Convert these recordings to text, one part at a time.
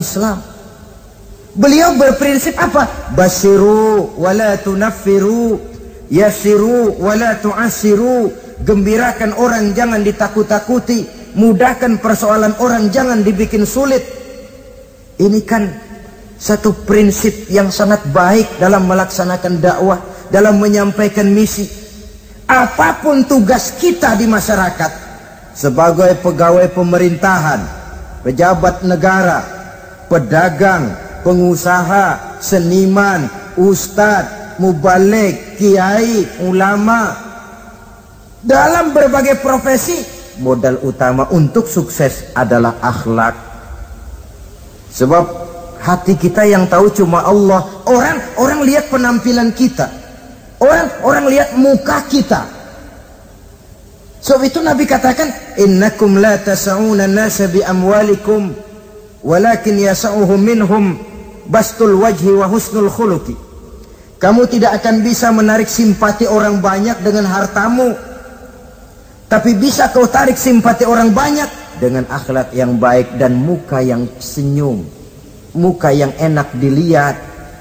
Islam. Beliau berprinsip apa? Basyiru wala tunaffiru, yassiru wala tu'assiru. Gembirakan orang, jangan ditakut-takuti. Mudahkan persoalan orang, jangan dibikin sulit. Ini kan satu prinsip yang sangat baik dalam melaksanakan dakwah, dalam menyampaikan misi. Apapun tugas kita di masyarakat, sebagai pegawai pemerintahan, pejabat negara, pedagang, pengusaha, seniman, ustadz, mubaligh, kiai, ulama, dalam berbagai profesi, modal utama untuk sukses adalah akhlak. Sebab hati kita yang tahu cuma Allah. Orang lihat penampilan kita, orang lihat muka kita. Sebab itu Nabi katakan, innakum la tas'una an-nasa bi amwalikum walakin yas'uhum minhum bastul wajhi wa husnul khuluqi. Kamu tidak akan bisa menarik simpati orang banyak dengan hartamu, tapi bisa kau tarik simpati orang banyak dengan akhlak yang baik dan muka yang senyum, muka yang enak dilihat.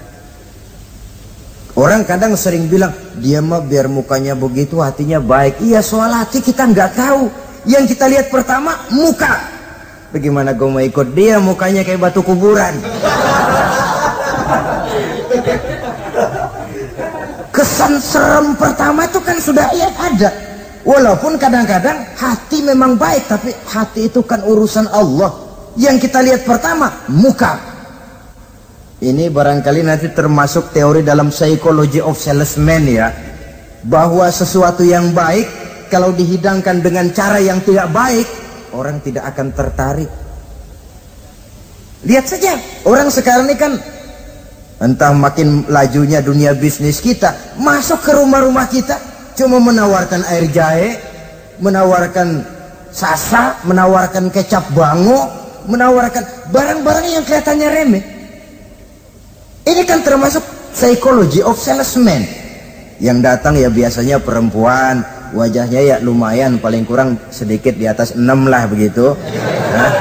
Orang kadang sering bilang, dia mah biar mukanya begitu hatinya baik. Iya, soal hati kita nggak tahu. Yang kita lihat pertama muka. Bagaimana gue mau ikut dia mukanya kayak batu kuburan? Kesan serem pertama itu kan sudah ada. Walaupun kadang-kadang hati memang baik, tapi hati itu kan urusan Allah. Yang kita lihat pertama muka. Ini barangkali nanti termasuk teori dalam psychology of salesman ya, bahwa sesuatu yang baik kalau dihidangkan dengan cara yang tidak baik, orang tidak akan tertarik. Lihat saja, orang sekarang ini kan entah makin lajunya dunia bisnis kita, masuk ke rumah-rumah kita cuma menawarkan air jahe, menawarkan sasa, menawarkan kecap bango, menawarkan barang-barang yang kelihatannya remeh. Ini kan termasuk psychology of salesman. Yang datang ya biasanya perempuan, wajahnya ya lumayan, paling kurang sedikit di atas 6 lah begitu. Nah,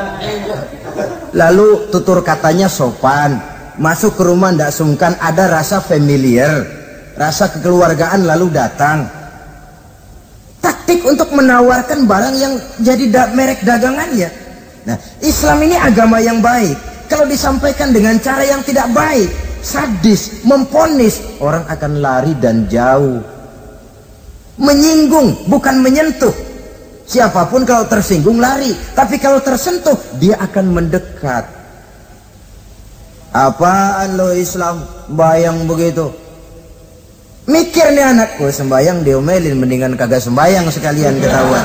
lalu tutur katanya sopan, masuk ke rumah ndak sungkan, ada rasa familiar, rasa kekeluargaan, lalu datang. Taktik untuk menawarkan barang yang jadi merek dagangannya. Nah, Islam ini agama yang baik. Kalau disampaikan dengan cara yang tidak baik, sadis, memponis, orang akan lari dan jauh. Menyinggung, bukan menyentuh. Siapapun kalau tersinggung lari, tapi kalau tersentuh dia akan mendekat. Apaan lo Islam bayang begitu? Mikir nih anak, gue sembayang diomelin, mendingan kagak sembayang sekalian ketahuan.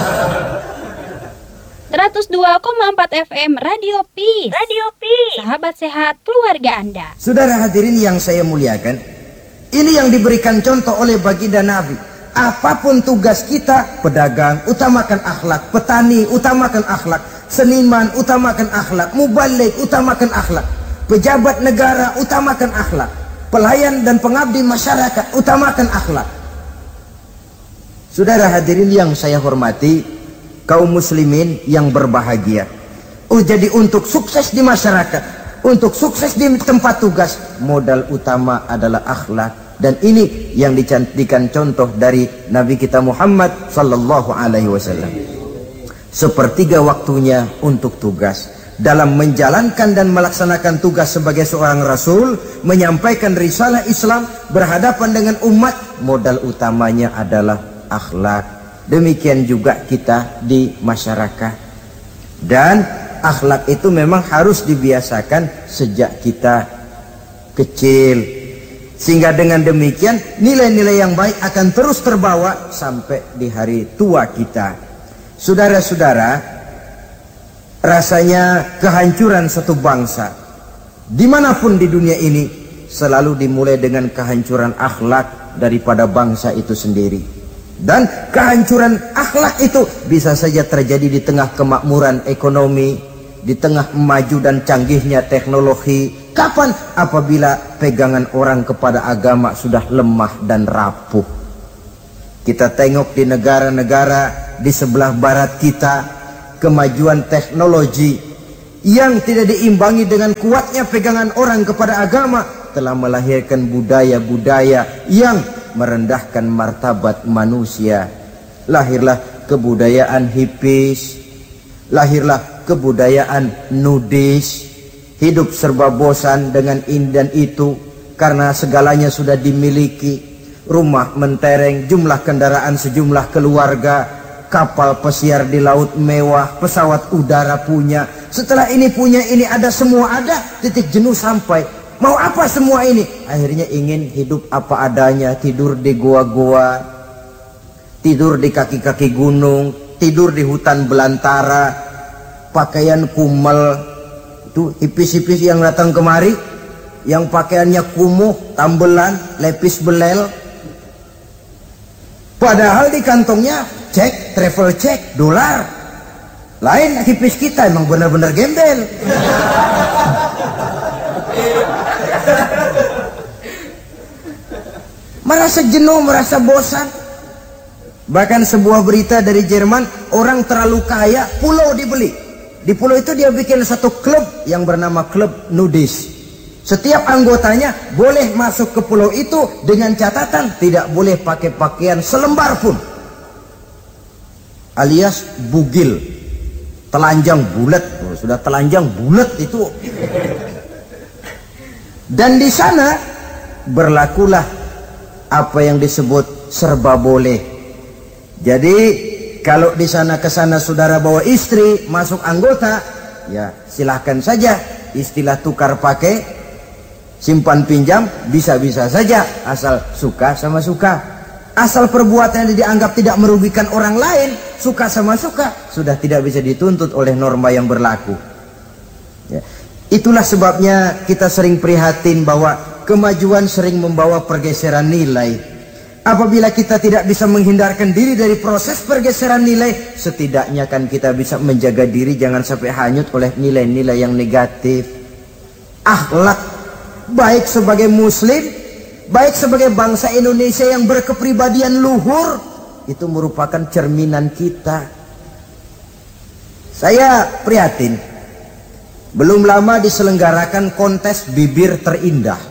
102,4 FM Radio Peace. Radio Peace. Sahabat sehat keluarga Anda. Saudara hadirin yang saya muliakan, ini yang diberikan contoh oleh baginda Nabi. Apapun tugas kita, pedagang utamakan akhlak, petani utamakan akhlak, seniman utamakan akhlak, mubaligh utamakan akhlak, pejabat negara utamakan akhlak, pelayan dan pengabdi masyarakat utamakan akhlak. Saudara hadirin yang saya hormati, kaum muslimin yang berbahagia. Jadi untuk sukses di masyarakat, untuk sukses di tempat tugas, modal utama adalah akhlak. Dan ini yang dicantikan contoh dari Nabi kita Muhammad sallallahu alaihi wasallam. Sepertiga waktunya untuk tugas. Dalam menjalankan dan melaksanakan tugas sebagai seorang rasul, menyampaikan risalah Islam, berhadapan dengan umat, modal utamanya adalah akhlak. Demikian juga kita di masyarakat. Dan akhlak itu memang harus dibiasakan sejak kita kecil, sehingga dengan demikian nilai-nilai yang baik akan terus terbawa sampai di hari tua kita. Saudara-saudara, rasanya kehancuran satu bangsa dimanapun di dunia ini selalu dimulai dengan kehancuran akhlak daripada bangsa itu sendiri. Dan kehancuran akhlak itu bisa saja terjadi di tengah kemakmuran ekonomi, di tengah maju dan canggihnya teknologi. Kapan? Apabila pegangan orang kepada agama sudah lemah dan rapuh. Kita tengok di negara-negara di sebelah barat kita, kemajuan teknologi yang tidak diimbangi dengan kuatnya pegangan orang kepada agama, telah melahirkan budaya-budaya yang merendahkan martabat manusia. Lahirlah kebudayaan hippies, lahirlah kebudayaan nudis, hidup serba bosan dengan ini dan itu karena segalanya sudah dimiliki. Rumah mentereng, jumlah kendaraan sejumlah keluarga, kapal pesiar di laut mewah, pesawat udara punya, setelah ini punya, ini ada, semua ada, titik jenuh sampai. Mau apa semua ini? Akhirnya ingin hidup apa adanya, tidur di goa-goa, tidur di kaki-kaki gunung, tidur di hutan belantara, pakaian kumel. Itu hipis-hipis yang datang kemari, yang pakaiannya kumuh, tambelan, lepis belel. Padahal di kantongnya cek, travel cek, dolar. Lain hipis kita, emang benar-benar gembel. Merasa jenuh, merasa bosan. Bahkan sebuah berita dari Jerman, orang terlalu kaya, pulau dibeli. Di pulau itu dia bikin satu klub yang bernama klub nudis. Setiap anggotanya boleh masuk ke pulau itu dengan catatan tidak boleh pakai pakaian selembar pun, alias bugil, telanjang bulat. Sudah telanjang bulat itu. Dan di sana berlakulah apa yang disebut serba boleh. Jadi kalau di sana ke sana saudara bawa istri, masuk anggota, ya silahkan saja. Istilah tukar pakai, simpan pinjam, bisa-bisa saja, asal suka sama suka. Asal perbuatannya dianggap tidak merugikan orang lain, suka sama suka, sudah tidak bisa dituntut oleh norma yang berlaku. Ya. Itulah sebabnya kita sering prihatin bahwa kemajuan sering membawa pergeseran nilai. Apabila kita tidak bisa menghindarkan diri dari proses pergeseran nilai, setidaknya kan kita bisa menjaga diri jangan sampai hanyut oleh nilai-nilai yang negatif. Akhlak, baik sebagai muslim, baik sebagai bangsa Indonesia yang berkepribadian luhur, itu merupakan cerminan kita. Saya prihatin, belum lama diselenggarakan kontes bibir terindah.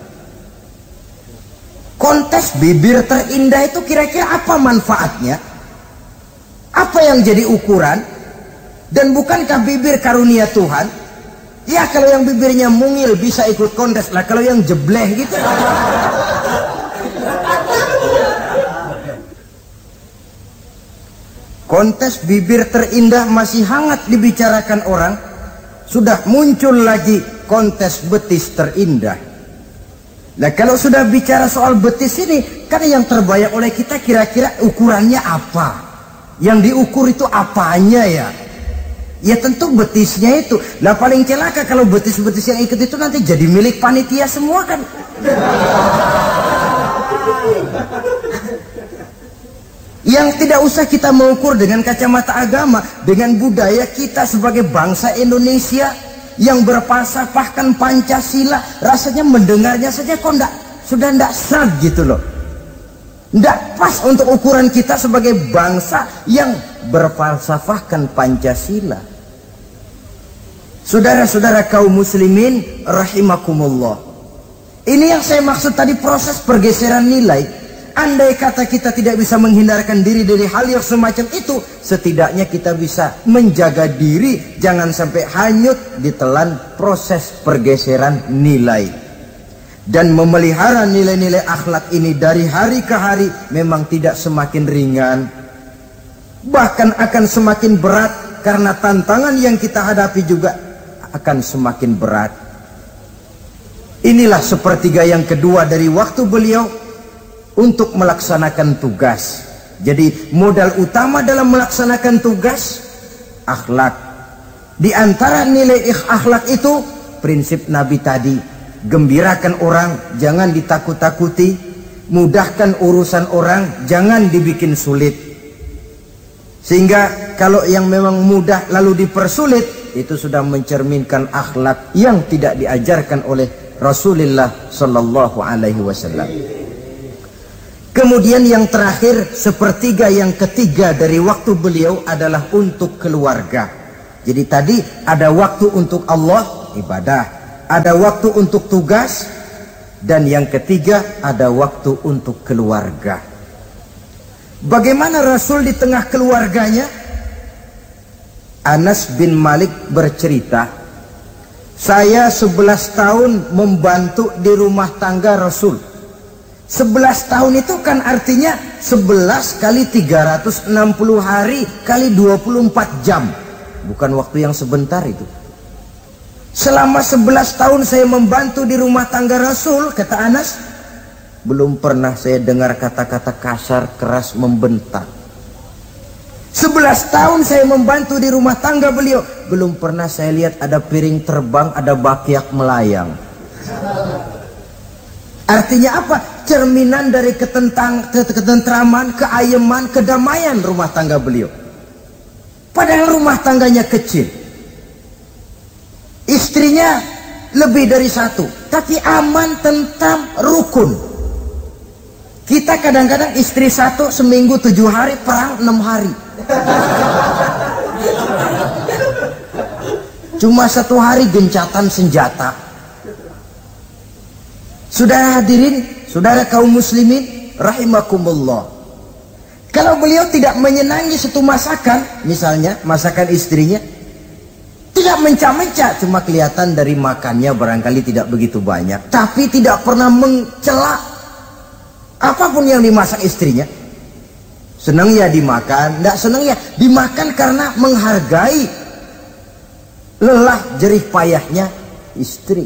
Kontes bibir terindah itu kira-kira apa manfaatnya? Apa yang jadi ukuran? Dan bukankah bibir karunia Tuhan? Ya kalau yang bibirnya mungil bisa ikut kontes lah, kalau yang jebleh gitu. Kontes bibir terindah masih hangat dibicarakan orang. Sudah muncul lagi kontes betis terindah. Nah kalau sudah bicara soal betis ini, kan yang terbayang oleh kita kira-kira ukurannya apa? Yang diukur itu apanya ya? Ya tentu betisnya itu. Nah paling celaka kalau betis-betis yang ikut itu nanti jadi milik panitia semua kan. Yang tidak usah kita mengukur dengan kacamata agama, dengan budaya kita sebagai bangsa Indonesia yang berfalsafahkan Pancasila, rasanya mendengarnya saja kok sudah tidak sah gitu loh. Tidak pas untuk ukuran kita sebagai bangsa yang berfalsafahkan Pancasila. Saudara-saudara kaum muslimin rahimakumullah, ini yang saya maksud tadi, proses pergeseran nilai. Andai kata kita tidak bisa menghindarkan diri dari hal yang semacam itu, setidaknya kita bisa menjaga diri jangan sampai hanyut ditelan proses pergeseran nilai. Dan memelihara nilai-nilai akhlak ini dari hari ke hari memang tidak semakin ringan, bahkan akan semakin berat, karena tantangan yang kita hadapi juga akan semakin berat. Inilah sepertiga yang kedua dari waktu beliau untuk melaksanakan tugas. Jadi modal utama dalam melaksanakan tugas akhlak. Di antara nilai akhlak itu prinsip Nabi tadi, gembirakan orang, jangan ditakut-takuti, mudahkan urusan orang, jangan dibikin sulit. Sehingga kalau yang memang mudah lalu dipersulit, itu sudah mencerminkan akhlak yang tidak diajarkan oleh Rasulullah sallallahu alaihi wasallam. Kemudian yang terakhir, sepertiga yang ketiga dari waktu beliau adalah untuk keluarga. Jadi tadi ada waktu untuk Allah, ibadah, ada waktu untuk tugas, dan yang ketiga ada waktu untuk keluarga. Bagaimana Rasul di tengah keluarganya? Anas bin Malik bercerita, saya 11 tahun membantu di rumah tangga Rasul. 11 tahun itu kan artinya 11 kali 360 hari kali 24 jam. Bukan waktu yang sebentar itu. Selama 11 tahun saya membantu di rumah tangga Rasul, kata Anas, belum pernah saya dengar kata-kata kasar, keras, membentak. 11 tahun saya membantu di rumah tangga beliau, belum pernah saya lihat ada piring terbang, ada bakyak melayang. Artinya apa? Cerminan dari ketentraman, keayeman, kedamaian rumah tangga beliau. Padahal rumah tangganya kecil, istrinya lebih dari satu, tapi aman, tentram, rukun. Kita kadang-kadang istri satu seminggu 7 hari, perang 6 hari. Cuma 1 hari gencatan senjata. Saudara hadirin, saudara kaum muslimin rahimakumullah. Kalau beliau tidak menyenangi satu masakan, misalnya masakan istrinya, tidak mencah-mencah, cuma kelihatan dari makannya barangkali tidak begitu banyak, tapi tidak pernah mencela apapun yang dimasak istrinya. Senang ya dimakan, tidak senang ya dimakan karena menghargai lelah jerih payahnya istri.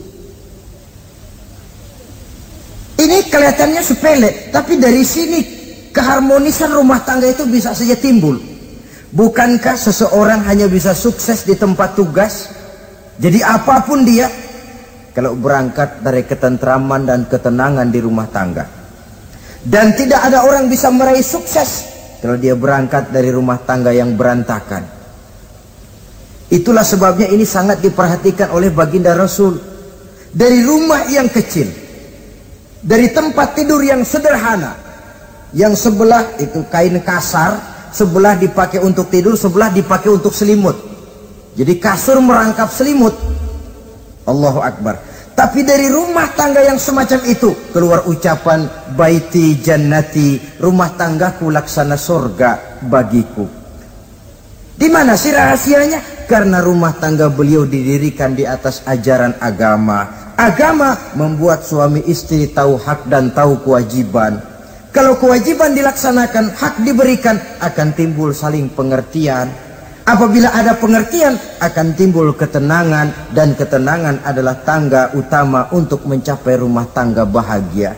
Ini kelihatannya sepele, tapi dari sini keharmonisan rumah tangga itu bisa saja timbul. Bukankah seseorang hanya bisa sukses di tempat tugas? Jadi apapun dia, kalau berangkat dari ketentraman dan ketenangan di rumah tangga. Dan tidak ada orang bisa meraih sukses kalau dia berangkat dari rumah tangga yang berantakan. Itulah sebabnya ini sangat diperhatikan oleh baginda Rasul. Dari rumah yang kecil, dari tempat tidur yang sederhana, yang sebelah itu kain kasar, sebelah dipakai untuk tidur, sebelah dipakai untuk selimut. Jadi kasur merangkap selimut. Allahu Akbar. Tapi dari rumah tangga yang semacam itu keluar ucapan baiti jannati, rumah tanggaku laksana surga bagiku. Di mana sih rahasianya? Karena rumah tangga beliau didirikan di atas ajaran agama. Agama membuat suami istri tahu hak dan tahu kewajiban. Kalau kewajiban dilaksanakan, hak diberikan, akan timbul saling pengertian. Apabila ada pengertian, akan timbul ketenangan, dan ketenangan adalah tangga utama untuk mencapai rumah tangga bahagia.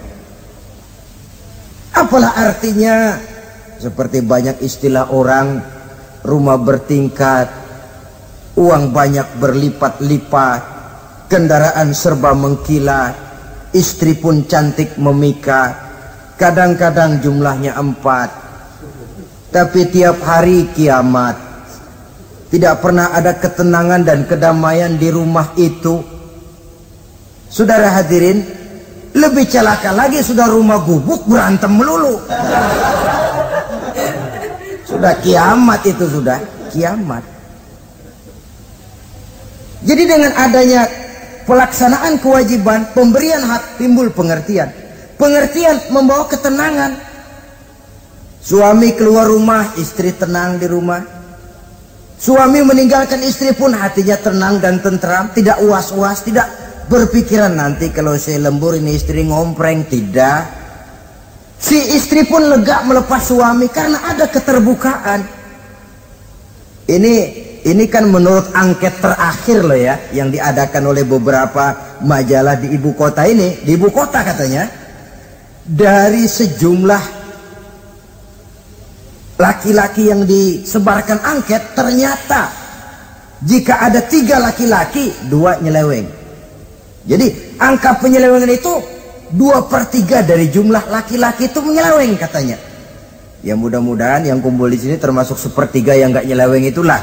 Apalah artinya? Seperti banyak istilah orang, rumah bertingkat, uang banyak berlipat-lipat, kendaraan serba mengkilat, istri pun cantik memikat, kadang-kadang jumlahnya 4, tapi tiap hari kiamat. Tidak pernah ada ketenangan dan kedamaian di rumah itu. Saudara hadirin, lebih celaka lagi sudah rumah gubuk berantem melulu. Sudah kiamat itu, sudah kiamat. Jadi dengan adanya pelaksanaan kewajiban, pemberian hak, timbul pengertian. Pengertian membawa ketenangan. Suami keluar rumah, istri tenang di rumah. Suami meninggalkan istri pun hatinya tenang dan tentram, tidak uas-uas, tidak berpikiran nanti kalau saya lembur ini istri ngompreng, tidak. Si istri pun lega melepas suami karena ada keterbukaan. Ini kan menurut angket terakhir loh ya, yang diadakan oleh beberapa majalah di ibu kota ini, di ibu kota katanya, dari sejumlah laki-laki yang disebarkan angket, ternyata jika ada 3 laki-laki, 2 nyeleweng. Jadi angka penyelewengan itu 2/3 dari jumlah laki-laki itu menyeleweng katanya. Ya mudah-mudahan yang kumpul di sini termasuk 1/3 yang nggak nyeleweng itulah.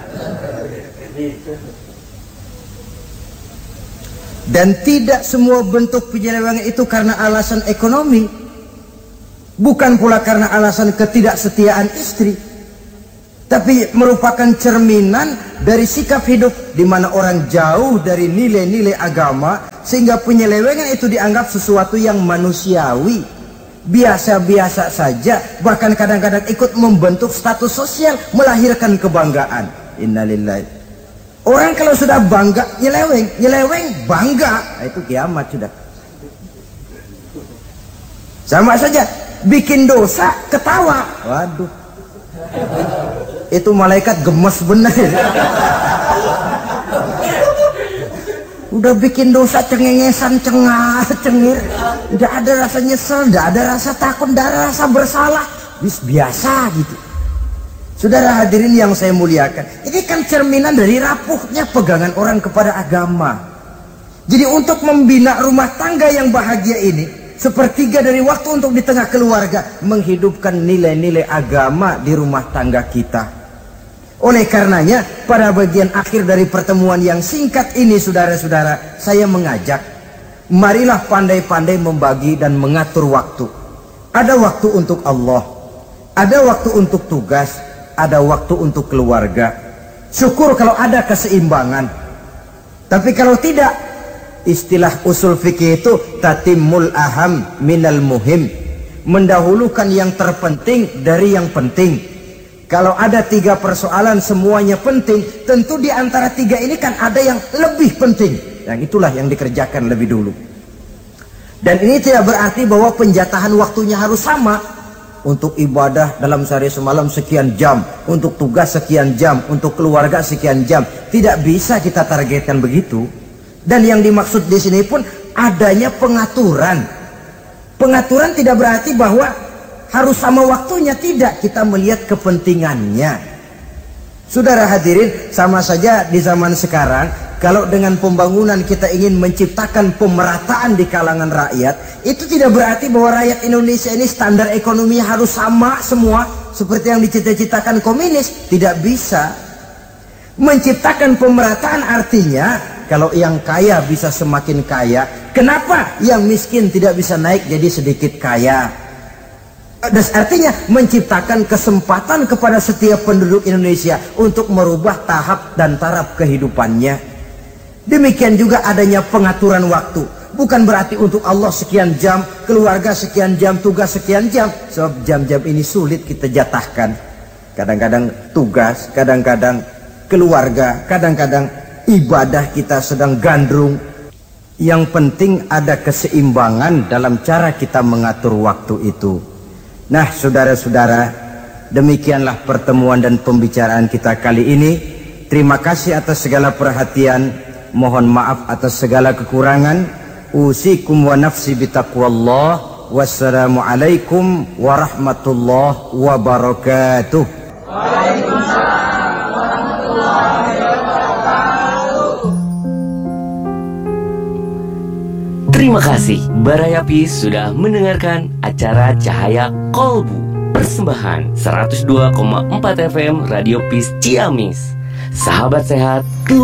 Dan tidak semua bentuk penyelewengan itu karena alasan ekonomi. Bukan pula karena alasan ketidaksetiaan istri. tapi merupakan cerminan dari sikap hidup di mana orang jauh dari nilai-nilai agama, sehingga penyelewengan itu dianggap sesuatu yang manusiawi, biasa-biasa saja, bahkan kadang-kadang ikut membentuk status sosial, melahirkan kebanggaan. Innalillahi. Orang kalau sudah bangga nyeleweng bangga, itu kiamat sudah. Sama saja, bikin dosa ketawa, waduh, itu malaikat gemes bener. Udah bikin dosa cengengesan, cengir, udah ada rasa nyesel, udah ada rasa takut, udah ada rasa bersalah, biasa gitu. Saudara hadirin yang saya muliakan, ini kan cerminan dari rapuhnya pegangan orang kepada agama. Jadi untuk membina rumah tangga yang bahagia ini, sepertiga dari waktu untuk di tengah keluarga menghidupkan nilai-nilai agama di rumah tangga kita. Oleh karenanya, pada bagian akhir dari pertemuan yang singkat ini, saudara-saudara, saya mengajak, marilah pandai-pandai membagi dan mengatur waktu. Ada waktu untuk Allah, ada waktu untuk tugas, ada waktu untuk keluarga. Syukur kalau ada keseimbangan. Tapi kalau tidak, istilah usul fikih itu tatimul aham minal muhim, mendahulukan yang terpenting dari yang penting. Kalau ada 3 persoalan semuanya penting, tentu di antara 3 ini kan ada yang lebih penting, yang itulah yang dikerjakan lebih dulu. Dan ini tidak berarti bahwa penjatahan waktunya harus sama. Untuk ibadah dalam sehari semalam sekian jam, untuk tugas sekian jam, untuk keluarga sekian jam. Tidak bisa kita targetkan begitu. Dan yang dimaksud di sini pun adanya pengaturan. Pengaturan tidak berarti bahwa harus sama waktunya, tidak. Kita melihat kepentingannya. Saudara hadirin, sama saja di zaman sekarang, kalau dengan pembangunan kita ingin menciptakan pemerataan di kalangan rakyat, itu tidak berarti bahwa rakyat Indonesia ini standar ekonominya harus sama semua seperti yang dicita-citakan komunis. Tidak bisa. Menciptakan pemerataan artinya kalau yang kaya bisa semakin kaya, kenapa yang miskin tidak bisa naik jadi sedikit kaya? Dan artinya menciptakan kesempatan kepada setiap penduduk Indonesia untuk merubah tahap dan taraf kehidupannya. Demikian juga adanya pengaturan waktu. Bukan berarti untuk Allah sekian jam, keluarga sekian jam, tugas sekian jam. Sebab jam-jam ini sulit kita jatahkan. Kadang-kadang tugas, kadang-kadang keluarga, kadang-kadang ibadah kita sedang gandrung. Yang penting ada keseimbangan dalam cara kita mengatur waktu itu. Nah, saudara-saudara, demikianlah pertemuan dan pembicaraan kita kali ini. Terima kasih atas segala perhatian. Mohon maaf atas segala kekurangan. Usikum wa nafsi bitaqwallah. Wassalamualaikum warahmatullahi wabarakatuh. Waalaikumsalam warahmatullahi wabarakatuh. Terima kasih Barayapis sudah mendengarkan acara Cahaya Kolbu, persembahan 102,4 FM Radio Peace Ciamis. Sahabat sehat